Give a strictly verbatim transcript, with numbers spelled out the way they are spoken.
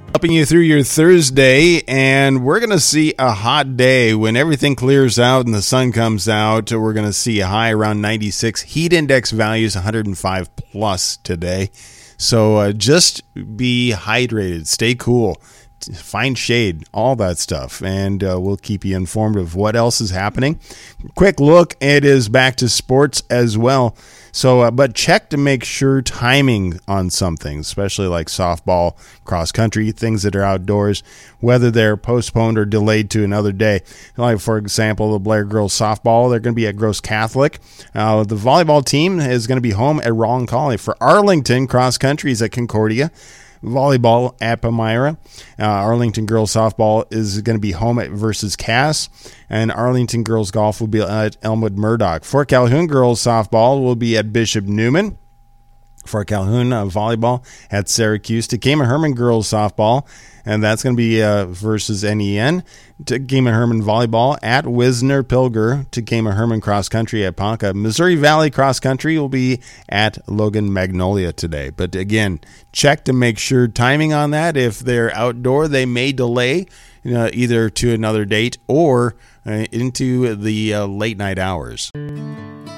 Helping you through your Thursday, and we're going to see a hot day when everything clears out and the sun comes out. We're going to see a high around ninety-six. Heat index values one hundred five plus today. So uh, just be hydrated, stay cool, find shade, all that stuff, and uh, we'll keep you informed of what else is happening. Quick look, it is back to sports as well. So, uh, but check to make sure timing on something, especially like softball, cross country, things that are outdoors, whether they're postponed or delayed to another day. Like, for example, the Blair girls softball, they're going to be at Gross Catholic. Uh, the volleyball team is going to be home at Rollin-Collie. For Arlington, cross country is at Concordia. Volleyball at Palmyra. Uh, Arlington girls softball is going to be home at versus Cass, and Arlington girls golf will be at Elmwood Murdoch. Fort Calhoun girls softball will be at Bishop Newman. Fort Calhoun uh, volleyball at Syracuse. Takema Herman girls softball, and that's going to be uh, versus N E N. Takema Herman volleyball at Wisner Pilger. Takema Herman cross country at Ponca. Missouri Valley cross country will be at Logan Magnolia today. But again, check to make sure timing on that. If they're outdoor, they may delay uh, either to another date or uh, into the uh, late night hours.